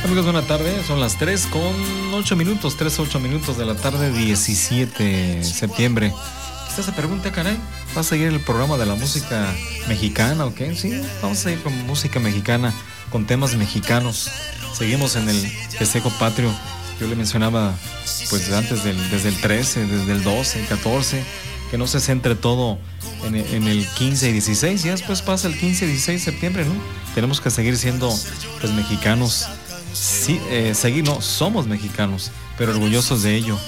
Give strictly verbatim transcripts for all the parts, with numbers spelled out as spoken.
Amigos, buena tarde, son las tres con ocho minutos, tres, ocho minutos de la tarde, diecisiete de septiembre. Quizás se pregunta, caray, ¿va a seguir el programa de la música mexicana o qué? Sí, vamos a ir con música mexicana, con temas mexicanos. Seguimos en el festejo patrio. Yo le mencionaba, pues antes del, desde el trece, desde el doce, catorce, que no se centre todo en, en el quince y dieciséis, y después pasa el quince y dieciséis de septiembre, ¿no? Tenemos que seguir siendo, pues, mexicanos. Sí, eh, seguir, no, somos mexicanos, pero orgullosos de ello,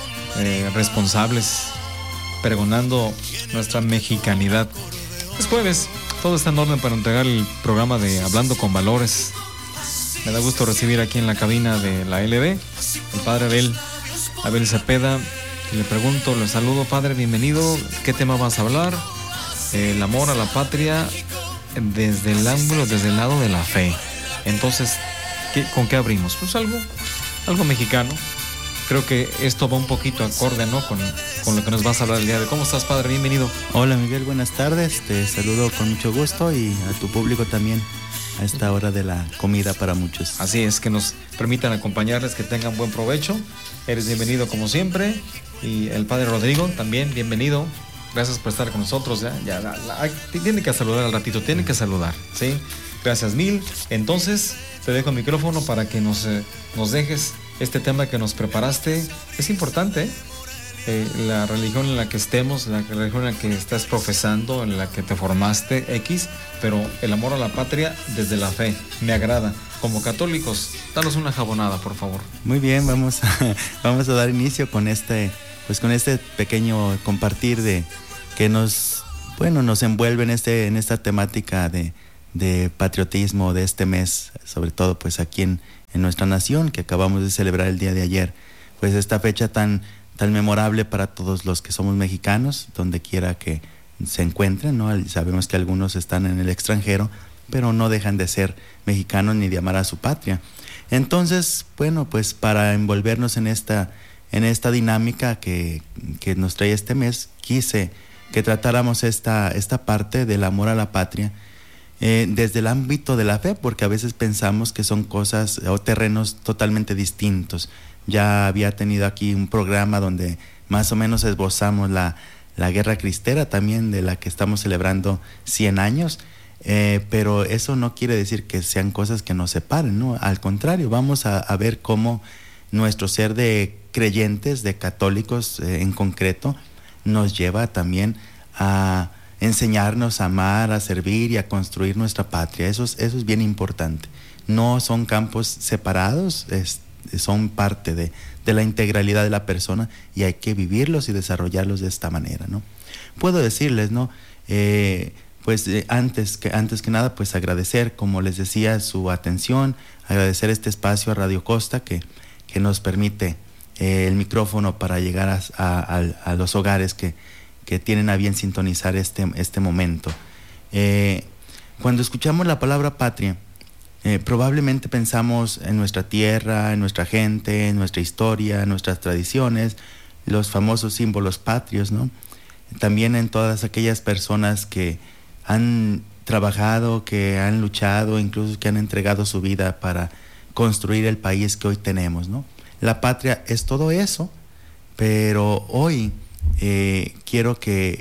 eh, responsables, pregonando nuestra mexicanidad. Es jueves, todo está en orden para entregar el programa de Hablando con Valores. Me da gusto recibir aquí en la cabina de la L B el padre Abel, Abel Cepeda. Le pregunto, le saludo, padre, bienvenido. ¿Qué tema vas a hablar? El amor a la patria desde el ángulo, desde el lado de la fe. Entonces, ¿qué, ¿con qué abrimos? Pues algo, algo mexicano. Creo que esto va un poquito acorde, ¿no? Con, con lo que nos vas a hablar el día de hoy. ¿Cómo estás, padre? Bienvenido. Hola, Miguel, buenas tardes. Te saludo con mucho gusto y a tu público también a esta hora de la comida para muchos. Así es, que nos permitan acompañarles, que tengan buen provecho. Eres bienvenido como siempre. Y el padre Rodrigo también, bienvenido. Gracias por estar con nosotros. Ya, ya, la, la, tiene que saludar al ratito, tiene que saludar, ¿sí? Gracias mil. Entonces, te dejo el micrófono para que nos, eh, nos dejes este tema que nos preparaste. Es importante, ¿eh? Eh, la religión en la que estemos, la religión en la que estás profesando, en la que te formaste, X, pero el amor a la patria desde la fe, me agrada. Como católicos, danos una jabonada, por favor. Muy bien, vamos a, vamos a dar inicio con este, pues con este pequeño compartir de que nos, bueno, nos envuelve en este, en esta temática de, de patriotismo de este mes, sobre todo pues aquí en, en nuestra nación, que acabamos de celebrar el día de ayer, pues esta fecha tan tan memorable para todos los que somos mexicanos, donde quiera que se encuentren, ¿no? Sabemos que algunos están en el extranjero, pero no dejan de ser mexicanos ni de amar a su patria. Entonces, bueno, pues para envolvernos en esta, en esta dinámica que, que nos trae este mes, quise que tratáramos esta, esta parte del amor a la patria eh, desde el ámbito de la fe, porque a veces pensamos que son cosas o terrenos totalmente distintos. Ya había tenido aquí un programa donde más o menos esbozamos la, la guerra cristera también, de la que estamos celebrando cien años, eh, pero eso no quiere decir que sean cosas que nos separen, ¿no? Al contrario, vamos a, a ver cómo nuestro ser de creyentes, de católicos eh, en concreto, nos lleva también a enseñarnos a amar, a servir y a construir nuestra patria. Eso es, eso es bien importante. No son campos separados, es, son parte de, de la integralidad de la persona y hay que vivirlos y desarrollarlos de esta manera, ¿no? Puedo decirles, ¿no? Eh, pues eh, antes, que, antes que nada, pues agradecer, como les decía, su atención, agradecer este espacio a Radio Costa que, que nos permite eh, el micrófono para llegar a, a, a los hogares que, que tienen a bien sintonizar este, este momento. Eh, cuando escuchamos la palabra patria, Eh, probablemente pensamos en nuestra tierra, en nuestra gente, en nuestra historia, en nuestras tradiciones, los famosos símbolos patrios, ¿no? También en todas aquellas personas que han trabajado, que han luchado, incluso que han entregado su vida para construir el país que hoy tenemos, ¿no? La patria es todo eso, pero hoy eh, quiero que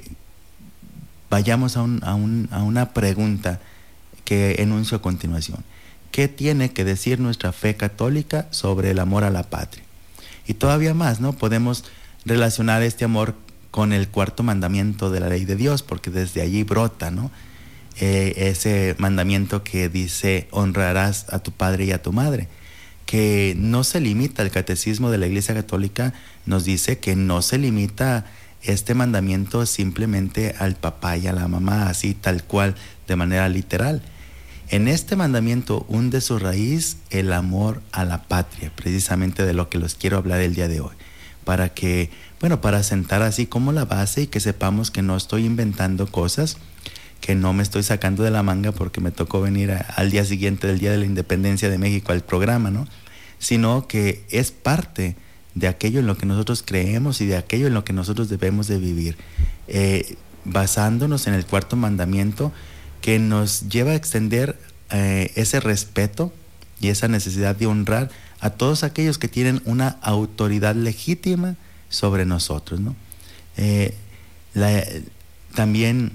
vayamos a, un, a, un, a una pregunta que enuncio a continuación. ¿Qué tiene que decir nuestra fe católica sobre el amor a la patria? Y todavía más, ¿no? Podemos relacionar este amor con el cuarto mandamiento de la ley de Dios, porque desde allí brota, ¿no? Eh, ese mandamiento que dice, honrarás a tu padre y a tu madre, que no se limita, el catecismo de la Iglesia Católica nos dice que no se limita este mandamiento simplemente al papá y a la mamá, así tal cual, de manera literal. En este mandamiento hunde su raíz el amor a la patria, precisamente de lo que los quiero hablar el día de hoy, para que, bueno, para sentar así como la base y que sepamos que no estoy inventando cosas, que no me estoy sacando de la manga porque me tocó venir a, al día siguiente del Día de la Independencia de México al programa, ¿no? Sino que es parte de aquello en lo que nosotros creemos y de aquello en lo que nosotros debemos de vivir, eh, basándonos en el cuarto mandamiento, que nos lleva a extender eh, ese respeto y esa necesidad de honrar a todos aquellos que tienen una autoridad legítima sobre nosotros, ¿no? Eh, la, también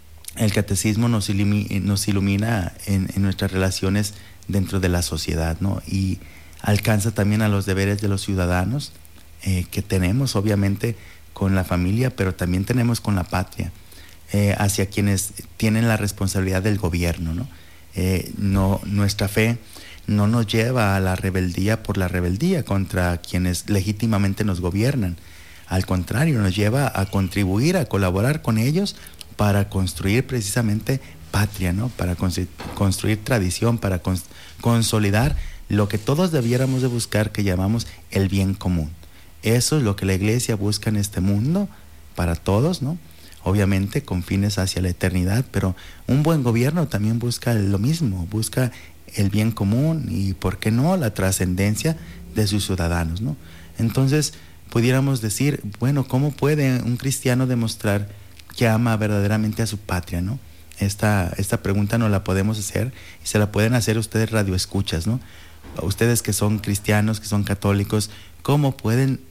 el catecismo nos, ilumi, nos ilumina en, en nuestras relaciones dentro de la sociedad, ¿no? Y alcanza también a los deberes de los ciudadanos eh, que tenemos, obviamente, con la familia, pero también tenemos con la patria, eh, hacia quienes tienen la responsabilidad del gobierno, ¿no? Eh, no, nuestra fe no nos lleva a la rebeldía por la rebeldía contra quienes legítimamente nos gobiernan. Al contrario, nos lleva a contribuir, a colaborar con ellos para construir precisamente patria, ¿no? Para construir tradición, para cons consolidar lo que todos debiéramos de buscar, que llamamos el bien común. Eso es lo que la Iglesia busca en este mundo, para todos, ¿no? Obviamente con fines hacia la eternidad, pero un buen gobierno también busca lo mismo, busca el bien común y, ¿por qué no?, la trascendencia de sus ciudadanos, ¿no? Entonces, pudiéramos decir, bueno, ¿cómo puede un cristiano demostrar que ama verdaderamente a su patria, ¿no? Esta, esta pregunta nos la podemos hacer y se la pueden hacer ustedes radioescuchas, ¿no? Ustedes que son cristianos, que son católicos, ¿cómo pueden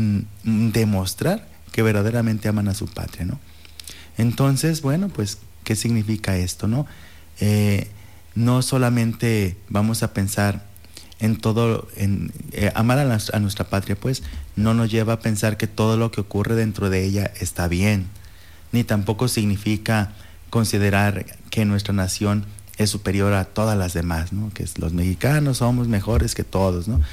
mm, demostrar que verdaderamente aman a su patria, ¿no? Entonces, bueno, pues, ¿qué significa esto, no? Eh, no solamente vamos a pensar en todo, en eh, amar a, la, a nuestra patria, pues, no nos lleva a pensar que todo lo que ocurre dentro de ella está bien, ni tampoco significa considerar que nuestra nación es superior a todas las demás, ¿no? Que los mexicanos somos mejores que todos, ¿no?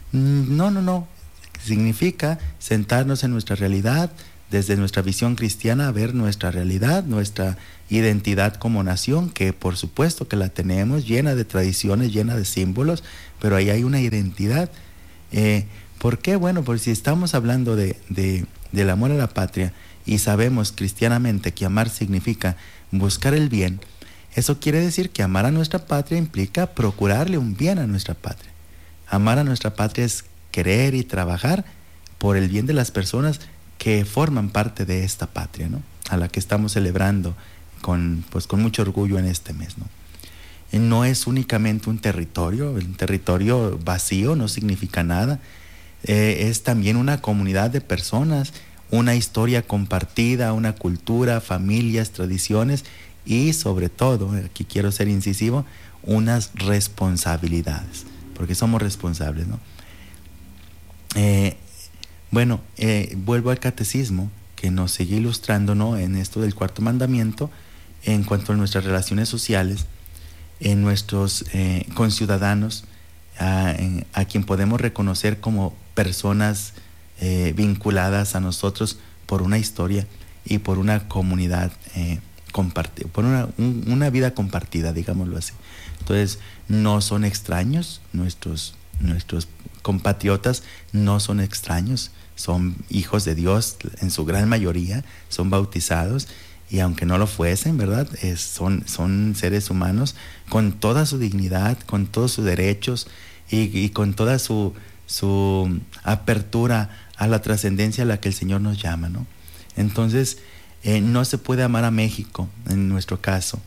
No, no, no. Significa sentarnos en nuestra realidad, desde nuestra visión cristiana, ver nuestra realidad, nuestra identidad como nación, que por supuesto que la tenemos, llena de tradiciones, llena de símbolos, pero ahí hay una identidad. Eh, ¿Por qué? Bueno, porque si estamos hablando de, de, del amor a la patria y sabemos cristianamente que amar significa buscar el bien, eso quiere decir que amar a nuestra patria implica procurarle un bien a nuestra patria. Amar a nuestra patria es querer y trabajar por el bien de las personas que forman parte de esta patria, ¿no? A la que estamos celebrando con, pues, con mucho orgullo en este mes, ¿no? Y no es únicamente un territorio, un territorio vacío no significa nada, eh, es también una comunidad de personas, una historia compartida, una cultura, familias, tradiciones y sobre todo, aquí quiero ser incisivo, unas responsabilidades, porque somos responsables, ¿no? Eh, bueno, eh, vuelvo al catecismo que nos sigue ilustrando, ¿no?, en esto del cuarto mandamiento en cuanto a nuestras relaciones sociales, en nuestros eh, conciudadanos, a, en, a quien podemos reconocer como personas eh, vinculadas a nosotros por una historia y por una comunidad eh, compartida, por una, un, una vida compartida, digámoslo así. Entonces, no son extraños, nuestros, nuestros compatriotas no son extraños, son hijos de Dios en su gran mayoría, son bautizados y aunque no lo fuesen, ¿verdad? Es, son, son seres humanos con toda su dignidad, con todos sus derechos y, y con toda su, su apertura a la trascendencia a la que el Señor nos llama, ¿no? Entonces, eh, no se puede amar a México, en nuestro caso,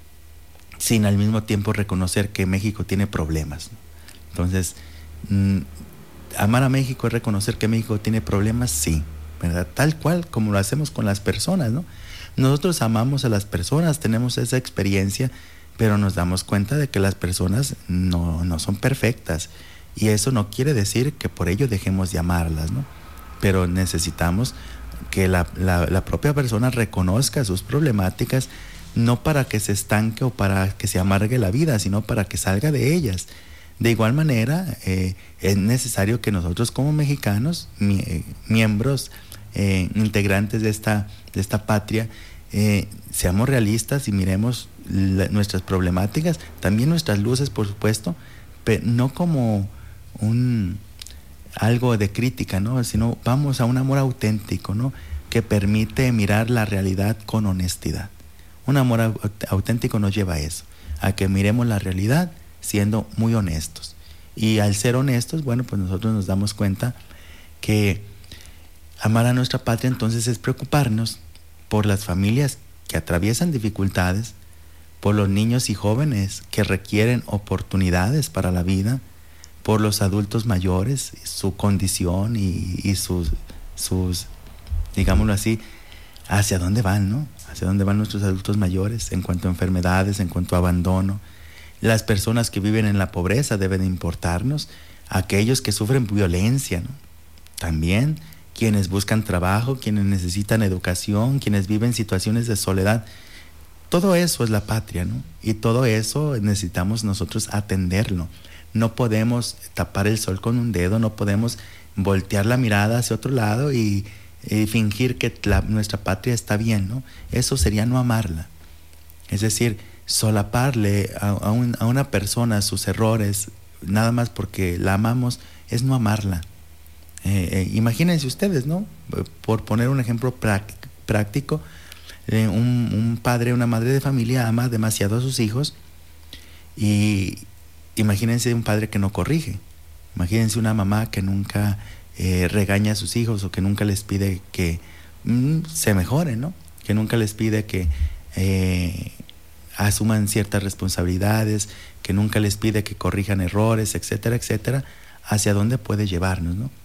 sin al mismo tiempo reconocer que México tiene problemas, ¿no? Entonces, mmm, amar a México es reconocer que México tiene problemas, sí, ¿verdad? Tal cual como lo hacemos con las personas, ¿no? Nosotros amamos a las personas, tenemos esa experiencia, pero nos damos cuenta de que las personas no, no son perfectas. Y eso no quiere decir que por ello dejemos de amarlas, ¿no? Pero necesitamos que la, la, la propia persona reconozca sus problemáticas, no para que se estanque o para que se amargue la vida, sino para que salga de ellas. De igual manera, eh, es necesario que nosotros como mexicanos, mi, eh, miembros, eh, integrantes de esta, de esta patria, eh, seamos realistas y miremos la, nuestras problemáticas, también nuestras luces, por supuesto, pero no como un algo de crítica, ¿no? Sino vamos a un amor auténtico, ¿no?, que permite mirar la realidad con honestidad. Un amor auténtico nos lleva a eso, a que miremos la realidad siendo muy honestos. Y al ser honestos, bueno, pues nosotros nos damos cuenta que amar a nuestra patria entonces es preocuparnos por las familias que atraviesan dificultades, por los niños y jóvenes que requieren oportunidades para la vida, por los adultos mayores, su condición y, y sus, sus, digámoslo así, hacia dónde van, ¿no? Hacia dónde van nuestros adultos mayores en cuanto a enfermedades, en cuanto a abandono. Las personas que viven en la pobreza deben importarnos, aquellos que sufren violencia, ¿no? También quienes buscan trabajo, quienes necesitan educación, quienes viven situaciones de soledad. Todo eso es la patria, ¿no? Y todo eso necesitamos nosotros atenderlo. No podemos tapar el sol con un dedo, no podemos voltear la mirada hacia otro lado y, y fingir que la, nuestra patria está bien, ¿no? Eso sería no amarla. Es decir, solaparle a, a, un, a una persona sus errores, nada más porque la amamos, es no amarla. Eh, eh, imagínense ustedes, ¿no? Por poner un ejemplo práctico, eh, un, un padre, una madre de familia ama demasiado a sus hijos y imagínense un padre que no corrige. Imagínense una mamá que nunca eh, regaña a sus hijos o que nunca les pide que mm, se mejoren, ¿no? Que nunca les pide que eh, asuman ciertas responsabilidades, que nunca les pide que corrijan errores, etcétera, etcétera. ¿Hacia dónde puede llevarnos, no?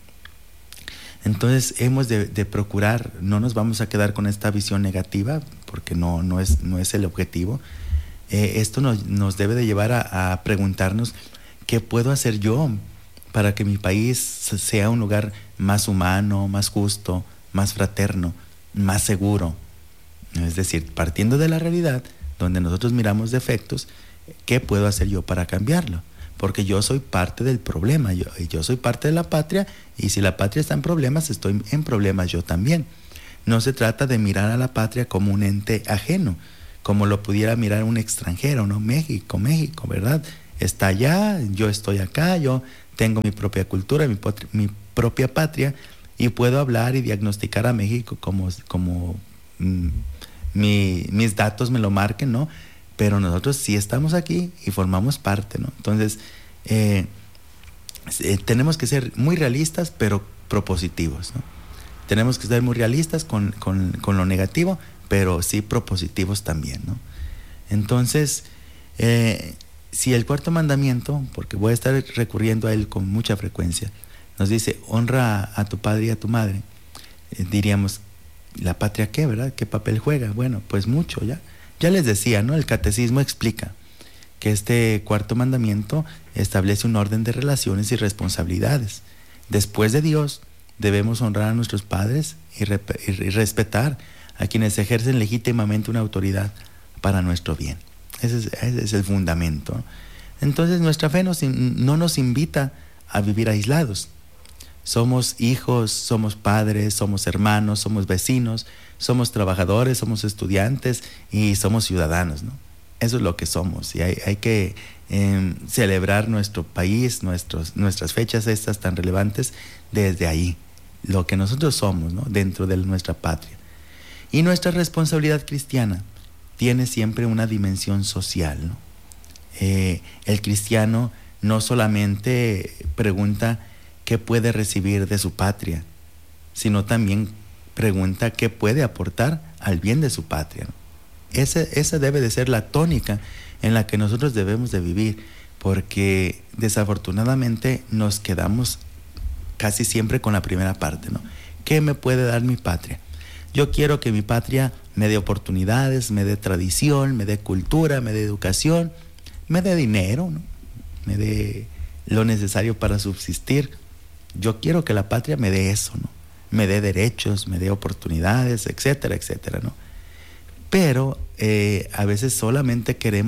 Entonces hemos de, de procurar, no nos vamos a quedar con esta visión negativa, porque no, no, es, no es el objetivo. Eh, esto nos, nos debe de llevar a, a preguntarnos, ¿qué puedo hacer yo para que mi país sea un lugar más humano, más justo, más fraterno, más seguro? Es decir, partiendo de la realidad, donde nosotros miramos defectos, ¿qué puedo hacer yo para cambiarlo? Porque yo soy parte del problema, yo, yo soy parte de la patria, y si la patria está en problemas, estoy en problemas yo también. No se trata de mirar a la patria como un ente ajeno, como lo pudiera mirar un extranjero, ¿no? México, México, ¿verdad? Está allá, yo estoy acá, yo tengo mi propia cultura, mi, mi propia patria, y puedo hablar y diagnosticar a México como, como mm, mi, mis datos me lo marquen, ¿no? Pero nosotros sí estamos aquí y formamos parte, ¿no? Entonces, eh, eh, tenemos que ser muy realistas, pero propositivos, ¿no? Tenemos que ser muy realistas con, con, con lo negativo, pero sí propositivos también, ¿no? Entonces, eh, si el cuarto mandamiento, porque voy a estar recurriendo a él con mucha frecuencia, nos dice, honra a tu padre y a tu madre, eh, diríamos, ¿la patria qué, verdad? ¿Qué papel juega? Bueno, pues mucho, ya. Ya les decía, ¿no? El catecismo explica que este cuarto mandamiento establece un orden de relaciones y responsabilidades. Después de Dios, debemos honrar a nuestros padres y, rep- y respetar a quienes ejercen legítimamente una autoridad para nuestro bien. Ese es, ese es el fundamento. Entonces, nuestra fe nos, no nos invita a vivir aislados. Somos hijos, somos padres, somos hermanos, somos vecinos, somos trabajadores, somos estudiantes y somos ciudadanos, ¿no? Eso es lo que somos, y hay, hay que eh, celebrar nuestro país, nuestros, nuestras fechas estas tan relevantes desde ahí, lo que nosotros somos, ¿no? Dentro de nuestra patria. Y nuestra responsabilidad cristiana tiene siempre una dimensión social, ¿no? Eh, el cristiano no solamente pregunta qué puede recibir de su patria, sino también pregunta qué puede aportar al bien de su patria, ¿no? Ese, esa debe de ser la tónica en la que nosotros debemos de vivir, porque desafortunadamente nos quedamos casi siempre con la primera parte, ¿no? ¿Qué me puede dar mi patria? Yo quiero que mi patria me dé oportunidades, me dé tradición, me dé cultura, me dé educación, me dé dinero, ¿no? Me dé lo necesario para subsistir. Yo quiero que la patria me dé eso, ¿no? Me dé derechos, me dé oportunidades, etcétera, etcétera, ¿no? Pero eh, a veces solamente queremos